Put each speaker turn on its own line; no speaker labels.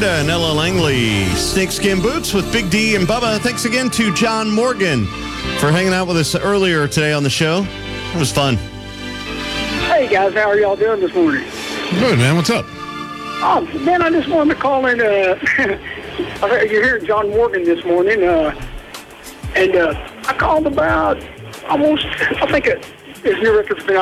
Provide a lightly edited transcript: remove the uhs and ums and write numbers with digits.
Miranda and Ella Langley. Snakeskin Boots with Big D and Bubba. Thanks again to John Morgan for hanging out with us earlier today on the show. It was fun.
Hey, guys. How are y'all doing this morning?
Good, man. What's up?
Oh, man, I just wanted to call in. You're hearing John Morgan this morning. And I called about almost, I think his new record's been